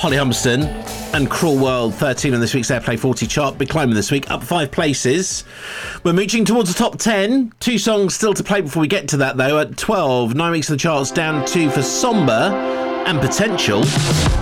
Holly Humston and Cruel World, 13 on this week's Airplay 40 chart. Big climbing this week, up 5 places. We're mooching towards the top 10. 2 songs still to play before we get to that, though. At 12, 9 weeks of the charts, down 2 for Somber and Potential.